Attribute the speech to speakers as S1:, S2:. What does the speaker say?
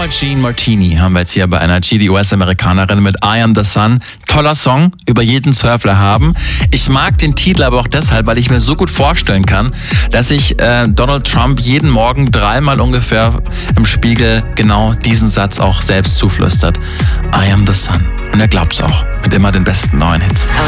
S1: Norma Jean Martini haben wir jetzt hier bei NRG, die US-Amerikanerin mit I Am the Sun. Toller Song, über jeden Zweifler haben. Ich mag den Titel aber auch deshalb, weil ich mir so gut vorstellen kann, dass sich Donald Trump jeden Morgen 3-mal ungefähr im Spiegel genau diesen Satz auch selbst zuflüstert. I am the sun. Und er glaubt's auch. Mit immer den besten neuen Hits.